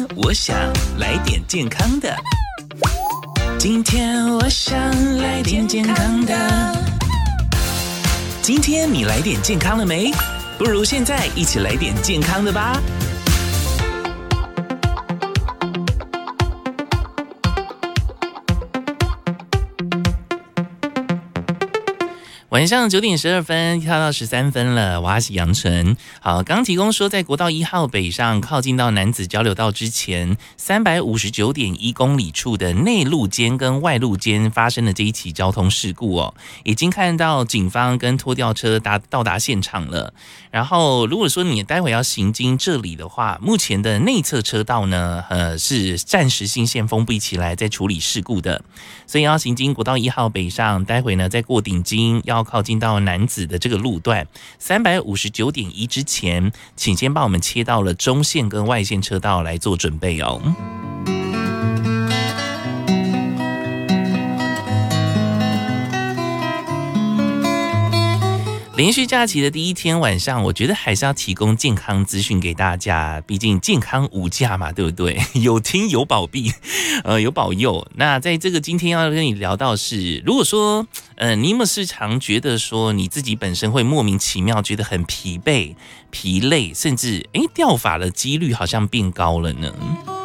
我想来点健康的。今天我想来点健康的。今天你来点健康了没？不如现在一起来点健康的吧。晚上9点12分跳到13分了，我是杨纯。好，刚提供说在国道1号北上靠近到楠梓交流道之前359.1公里处的内路间跟外路间发生的这一起交通事故哦，已经看到警方跟拖吊车到达现场了。然后如果说你待会要行经这里的话，目前的内侧车道呢是暂时性先封闭起来在处理事故的，所以要行经国道1号北上，待会呢在过顶金要靠近到楠梓的这个路段359.1之前，请先帮我们切到了中线跟外线车道来做准备哦。连续假期的第一天晚上，我觉得还是要提供健康资讯给大家，毕竟健康无价嘛，对不对？有听有保庇，有保佑。那在这个今天要跟你聊到是，如果说你有没有时常觉得说你自己本身会莫名其妙觉得很疲惫、疲累，甚至掉发的几率好像变高了呢？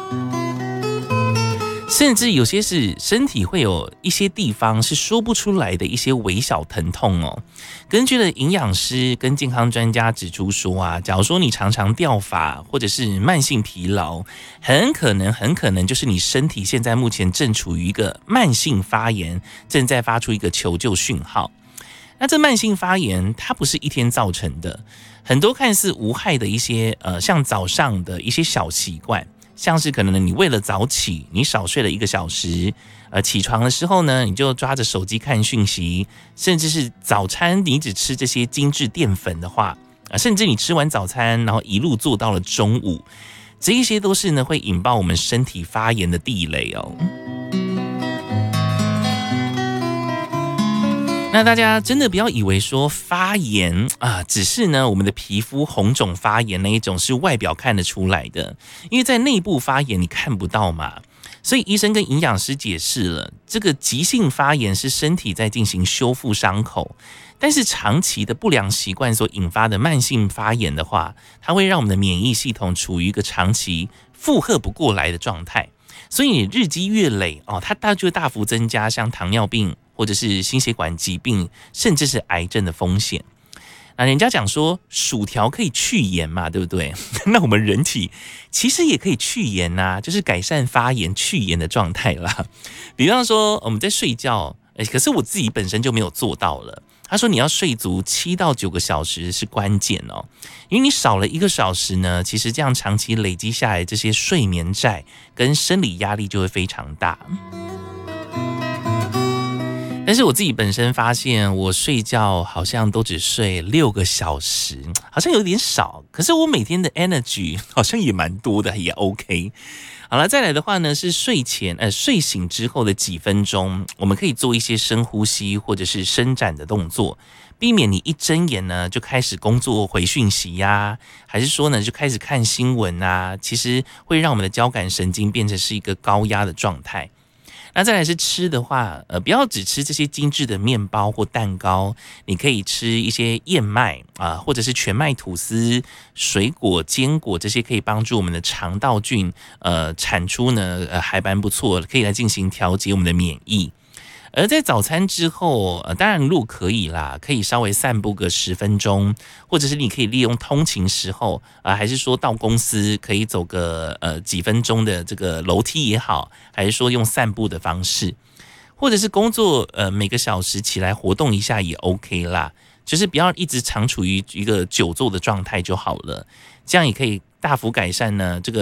甚至有些是身体会有一些地方是说不出来的一些微小疼痛哦。根据了营养师跟健康专家指出说啊，假如说你常常掉发或者是慢性疲劳，很可能就是你身体现在目前正处于一个慢性发炎，正在发出一个求救讯号。那这慢性发炎它不是一天造成的，很多看似无害的一些像早上的一些小习惯，像是可能你为了早起，你少睡了1个小时，起床的时候呢，你就抓着手机看讯息，甚至是早餐你只吃这些精致淀粉的话，甚至你吃完早餐，然后一路做到了中午，这一些都是呢会引爆我们身体发炎的地雷哦。那大家真的不要以为说发炎只是呢我们的皮肤红肿发炎那一种是外表看得出来的，因为在内部发炎你看不到嘛。所以医生跟营养师解释了，这个急性发炎是身体在进行修复伤口，但是长期的不良习惯所引发的慢性发炎的话，它会让我们的免疫系统处于一个长期负荷不过来的状态，所以你日积月累它就会大幅增加像糖尿病或者是心血管疾病，甚至是癌症的风险。那人家讲说薯条可以去盐嘛，对不对？那我们人体其实也可以去盐啊，就是改善发炎去盐的状态啦。比方说我们在睡觉，可是我自己本身就没有做到了。他说你要睡足7到9个小时是关键哦，因为你少了1个小时呢，其实这样长期累积下来这些睡眠债跟生理压力就会非常大。但是我自己本身发现，我睡觉好像都只睡6个小时，好像有点少。可是我每天的 energy 好像也蛮多的，也 OK。好了，再来的话呢，是睡醒之后的几分钟，我们可以做一些深呼吸或者是伸展的动作，避免你一睁眼呢就开始工作回讯息呀，还是说呢就开始看新闻啊，其实会让我们的交感神经变成是一个高压的状态。那再来是吃的话，不要只吃这些精致的面包或蛋糕，你可以吃一些燕麦或者是全麦吐司、水果、坚果，这些可以帮助我们的肠道菌产出呢还蛮不错，可以来进行调节我们的免疫。而在早餐之后，当然如果可以啦，可以稍微散步个10分钟，或者是你可以利用通勤时候还是说到公司可以走个几分钟的这个楼梯也好，还是说用散步的方式，或者是工作每个小时起来活动一下也 OK 啦，就是不要一直常处于一个久坐的状态就好了，这样也可以大幅改善呢这个